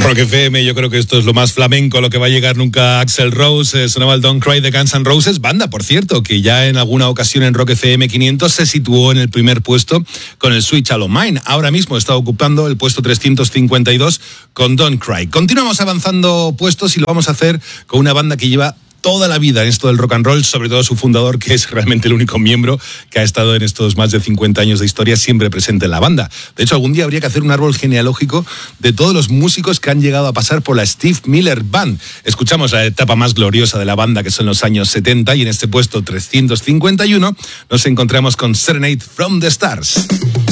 Rock FM, yo creo que esto es lo más flamenco, lo que va a llegar nunca a Axl Rose. Sonaba el Don't Cry de Guns N' Roses, banda, por cierto, que ya en alguna ocasión en Rock FM 500 se situó en el primer puesto con el Sweet Child O' Mine. Ahora mismo está ocupando el puesto 352 con Don't Cry. Continuamos avanzando puestos y lo vamos a hacer con una banda que lleva toda la vida en esto del rock and roll, sobre todo su fundador, que es realmente el único miembro que ha estado en estos más de 50 años de historia siempre presente en la banda. De hecho, algún día habría que hacer un árbol genealógico de todos los músicos que han llegado a pasar por la Steve Miller Band. Escuchamos la etapa más gloriosa de la banda, que son los años 70, y en este puesto 351 nos encontramos con Serenade from the Stars.